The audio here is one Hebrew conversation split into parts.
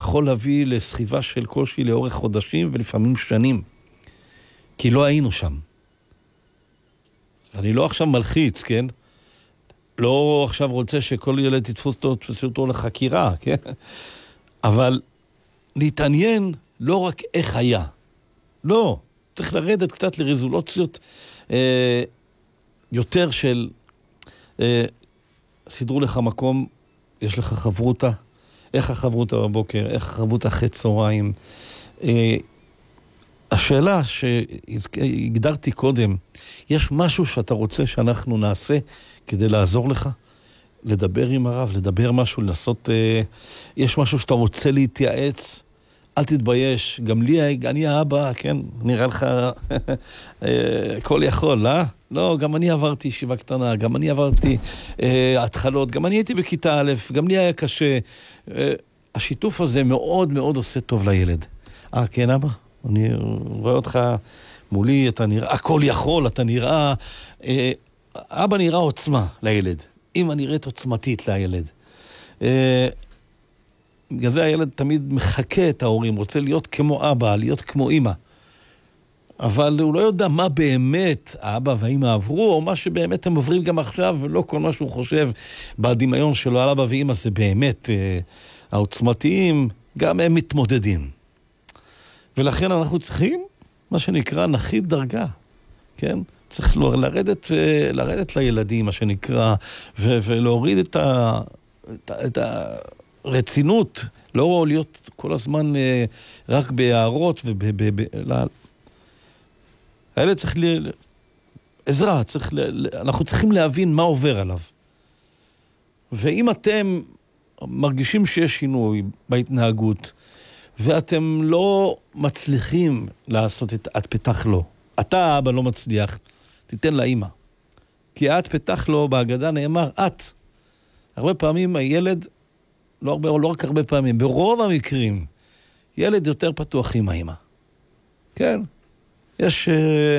יכול להביא לסחיבה של קושי לאורך חודשים ולפעמים שנים. כי לא היינו שם. אני לא עכשיו מלחיץ, כן? לא עכשיו רוצה שכל ילד תתפסו אותו לחקירה, כן? אבל להתעניין לא רק איך היה. לא, צריך לרדת קצת לרזולוציות יותר של סידרו לך מקום, יש לך חברותה, איך החברותה בבוקר, איך החברותה אחרי צהריים. השאלה שהגדרתי קודם, יש משהו שאתה רוצה שאנחנו נעשה כדי לעזור לך? לדבר עם הרב, לדבר משהו, לנסות, יש משהו שאתה רוצה להתייעץ, אל תתבייש, גם לי, אני האבא, כן, נראה לך כל יכול, לא, גם אני עברתי ישיבה קטנה, גם אני עברתי התחלות, גם אני הייתי בכיתה א', גם לי היה קשה. השיתוף הזה מאוד מאוד עושה טוב לילד. כן אבא? אני רואה אותך מולי, אתה נראה, הכל יכול, אתה נראה, אבא נראה עוצמה לילד. אמא נראית עוצמתית לילד. בגלל זה הילד תמיד מחכה את ההורים, רוצה להיות כמו אבא, להיות כמו אמא. אבל הוא לא יודע מה באמת האבא והאמא עברו, או מה שבאמת הם עוברים גם עכשיו, ולא כל מה שהוא חושב בדמיון שלו על אבא ואמא, זה באמת העוצמתיים, גם הם מתמודדים. ולכן אנחנו צריכים, מה שנקרא, נחית דרגה, כן? צריך לרדת לילדים, מה שנקרא, ולהוריד את הרצינות, לא להיות כל הזמן רק בהערות הילד צריך עזרה, אנחנו צריכים להבין מה עובר עליו. ואם אתם מרגישים שיש שינוי בהתנהגות, ואתם לא מצליחים לעשות את פתח לו, אתה האבא לא מצליח, תיתן לאמא. כי את פתח לו, בהגדה נאמר, את. הרבה פעמים הילד, לא רק הרבה פעמים, ברוב המקרים, ילד יותר פתוח עם האמא. כן? יש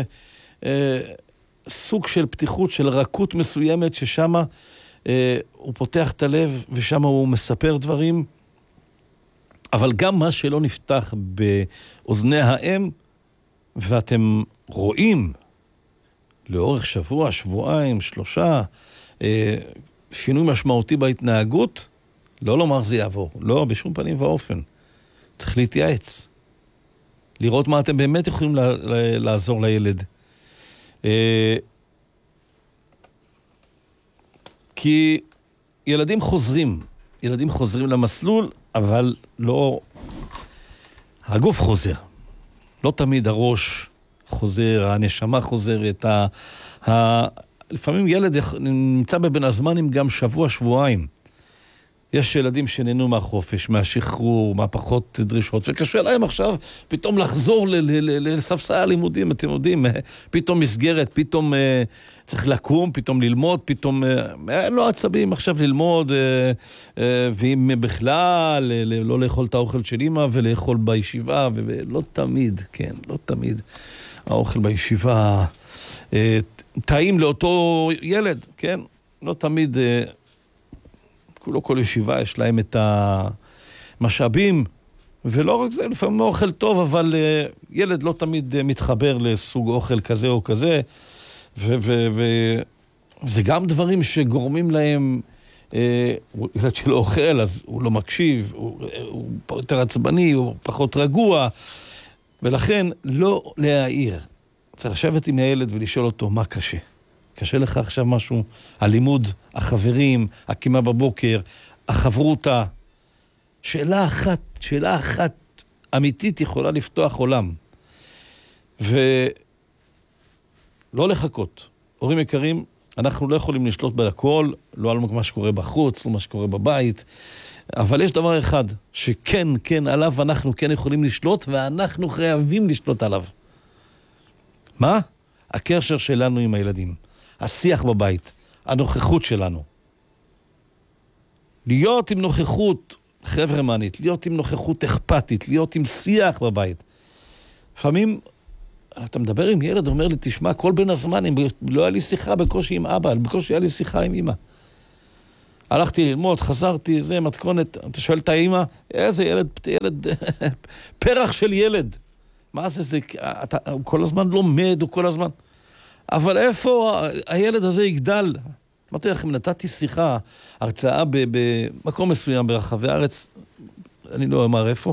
סוג של פתיחות, של רכות מסוימת, ששם הוא פותח את הלב, ושם הוא מספר דברים, אבל גם מה שלא נפתח באוזני האם, ואתם רואים לאורך שבוע, שבועיים, 3, שינוי משמעותי בהתנהגות, לא לומר זה יעבור, לא, בשום פנים ואופן. צריך להתייעץ. לראות מה אתם באמת יכולים לעזור לילד. כי ילדים חוזרים למסלול, אבל לא, הגוף חוזר. לא תמיד הראש חוזר, הנשמה חוזרת. לפעמים ילד נמצא בבין הזמנים גם שבוע, שבועיים. יש ילדים שנהנו מהחופש, מהשחרור, מהפחות דרישות, וקשה להם עכשיו פתאום לחזור לספסל הלימודים, אתם יודעים, פתאום מסגרת, פתאום צריך לקום, פתאום ללמוד, פתאום לא עצבים עכשיו ללמוד, ואם בכלל לא לאכול את האוכל של אמא ולאכול בישיבה, ולא תמיד, כן, לא תמיד האוכל בישיבה טעים לאותו ילד, כן, לא תמיד לא כל ישיבה יש להם את המשאבים, ולא רק זה, לפעמים אוכל טוב, אבל ילד לא תמיד מתחבר לסוג אוכל כזה או כזה, וזה גם דברים שגורמים להם, ילד שלא אוכל, אז הוא לא מקשיב, הוא יותר עצבני, הוא פחות רגוע, ולכן לא להעיר. צריך לשבת עם הילד ולשאול אותו מה קשה. קשה לך עכשיו משהו? הלימוד, החברים, הקימה בבוקר, החברותה. שאלה אחת אמיתית יכולה לפתוח עולם. ולא לחכות. הורים יקרים, אנחנו לא יכולים לשלוט בהכל, לא על מה שקורה בחוץ, לא מה שקורה בבית, אבל יש דבר אחד שכן, כן, עליו אנחנו כן יכולים לשלוט, ואנחנו חייבים לשלוט עליו. מה? הקשר שלנו עם הילדים. השיח בבית, הנוכחות שלנו. להיות עם נוכחות חברמנית, להיות עם נוכחות אכפתית, להיות עם שיח בבית. לפעמים אתה מדבר עם ילד, אומר לי, תשמע, כל בין הזמן, לא היה לי שיחה בקושי עם אבא, בקושי היה לי שיחה עם אמא. הלכתי ללמוד, חזרתי, זה מתכונת, אתה שואל את האמא, איזה ילד, פרח של ילד. מה זה, הוא כל הזמן לומד, הוא כל הזמן. אבל איפה הילד הזה יגדל? אמרתי לכם, נתתי שיחה, הרצאה במקום מסוים ברחבי הארץ, אני לא אומר איפה,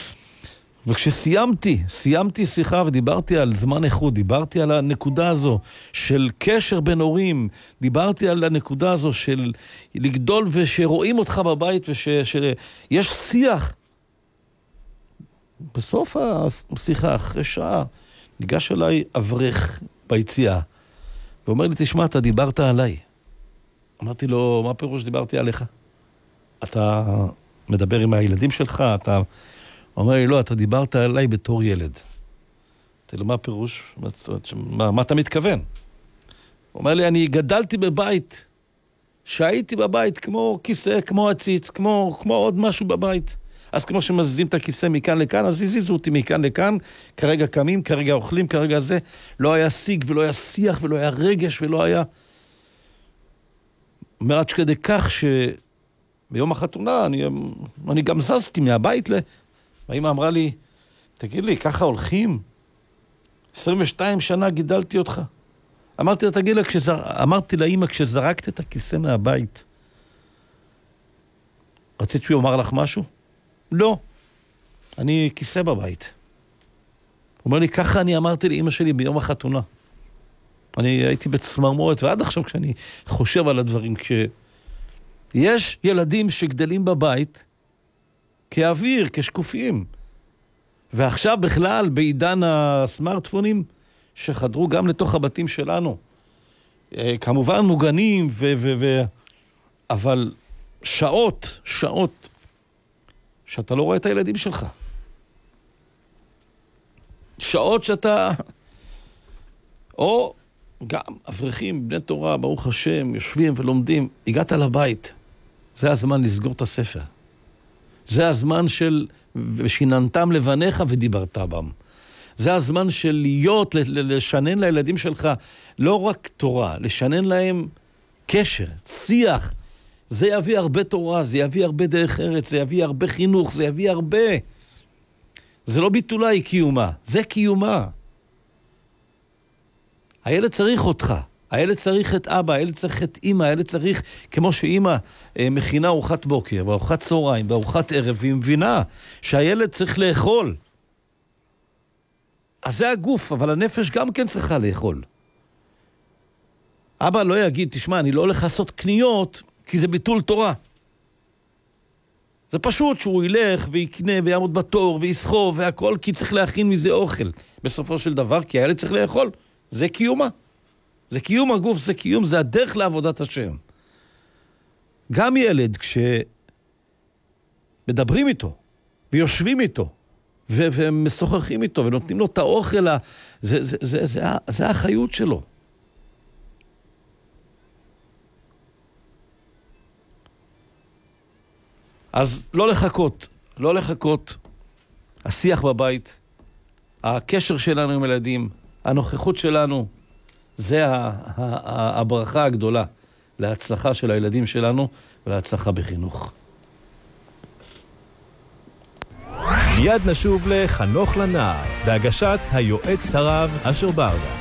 וכשסיימתי שיחה ודיברתי על זמן איכות, דיברתי על הנקודה הזו של קשר בין הורים, דיברתי על הנקודה הזו של לגדול ושרואים אותך בבית ושיש שיח. בסוף השיחה, אחרי שעה, ניגש אליי אברך ביציאה, ואומר לי, תשמע, אתה דיברת עליי. אמרתי לו, מה פירוש דיברתי עליך? אתה מדבר עם הילדים שלך, אתה... הוא אומר לי, לא, אתה דיברת עליי בתור ילד. אמרתי לו, מה פירוש? מה אתה מתכוון? הוא אומר לי, אני גדלתי בבית, שהייתי בבית כמו כיסא, כמו עציץ, כמו עוד משהו בבית. אז כמו שמזיזים את הכיסא מכאן לכאן, אז הזיזו אותי מכאן לכאן, כרגע קמים, כרגע אוכלים, כרגע זה. לא היה שיג ולא היה שיח ולא היה רגש ולא היה... אומר עד שכדי כך שביום החתונה אני גם זזתי מהבית והאמא אמרה לי, תגיד לי, ככה הולכים? 22 שנה גידלתי אותך. אמרתי לה, תגיד לה, אמרתי לאמא, כשזרקת את הכיסא מהבית, רצית שהוא יאמר לך משהו? לא. אני כיסא בבית. הוא אומר לי, ככה אני אמרתי לאמא שלי ביום החתונה. אני הייתי בצמרמורת, ועד עכשיו כשאני חושב על הדברים, כשיש ילדים שגדלים בבית כאוויר, כשקופים, ועכשיו בכלל בעידן הסמארטפונים שחדרו גם לתוך הבתים שלנו, כמובן מוגנים, אבל שעות שאתה לא רואה את הילדים שלך. שעות שאתה... או גם אברכים, בני תורה, ברוך השם, יושבים ולומדים, הגעת לבית, זה הזמן לסגור את הספר. זה הזמן של ושיננתם לבניך ודיברת בם. זה הזמן של להיות, לשנן לילדים שלך, לא רק תורה, לשנן להם קשר, שיח. זה יביא הרבה תורה, זה יביא הרבה דרך ארץ, זה יביא הרבה חינוך, זה יביא הרבה. זה לא ביטולה, היא קיומה, זה קיומה. הילד צריך אותך, הילד צריך את אבא, הילד צריך את אמא, הילד צריך, כמו שאמא מכינה ארוחת בוקר, וארוחת צהריים, וארוחת ערב, והיא מבינה שהילד צריך לאכול. אז זה הגוף, אבל הנפש גם כן צריכה לאכול. אבא לא יגיד, תשמע, אני לא הולך לעשות קניות, כי זה ביטול תורה. זה פשוט שהוא ילך ויקנה ויעמוד בתור ויסחוב והכל, כי צריך להכין מזה אוכל. בסופו של דבר, כי הילד צריך לאכול. זה קיומה. זה קיום הגוף, זה קיום, זה הדרך לעבודת השם. גם ילד, כשמדברים איתו, ויושבים איתו, ומשוחחים איתו, ונותנים לו את האוכל, זה החיות שלו. אז לא לחכות. השיח בבית, הקשר שלנו עם ילדים, הנוכחות שלנו, זה הברכה הגדולה להצלחה של הילדים שלנו ולהצלחה בחינוך. מיד נשוב לחנוך לנער, בהגשת היועץ הרב אשר ברדה.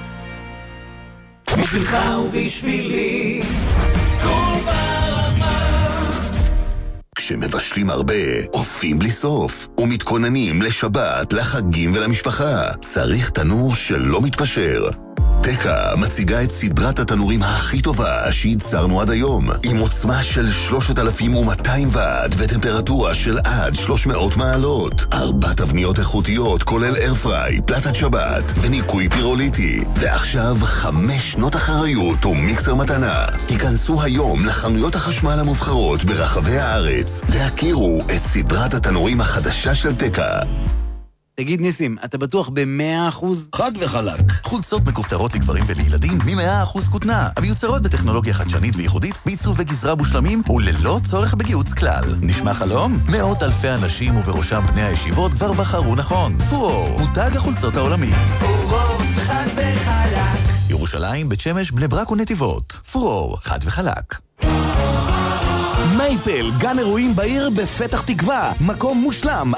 בשבילך ובשבילי כל ברמה. כשמבשלים הרבה, אופים בלי סוף, ומתכוננים לשבת, לחגים ולמשפחה, צריך תנור שלא מתפשר. תקה מציגה את סדרת התנורים הכי טובה שייצרנו עד היום, עם עוצמה של 3200 וואט וטמפרטורה של עד 300 מעלות. 4 תבניות איכותיות כולל איירפריי, פלטת שבת וניקוי פירוליטי. ועכשיו 5 שנות אחריות ומיקסר מתנה. היכנסו היום לחנויות החשמל המובחרות ברחבי הארץ והכירו את סדרת התנורים החדשה של תקה. תגיד ניסים, אתה בטוח ב100%? חד וחלק. חולצות מכופתרות לגברים ולילדים מ100% כותנה, המיוצרות בטכנולוגיה חדשנית וייחודית, בעיצוב וגזרה מושלמים וללא צורך בגיוץ כלל. נשמע חלום? מאות אלפי אנשים ובראשם בני הישיבות כבר בחרו נכון. פורור, מותג החולצות העולמי. פורור, חד וחלק. ירושלים, בית שמש, בני ברק ונתיבות. פורור, חד וחלק. מייפל, גן אירועים בעיר בפתח תקווה. מקום מושלם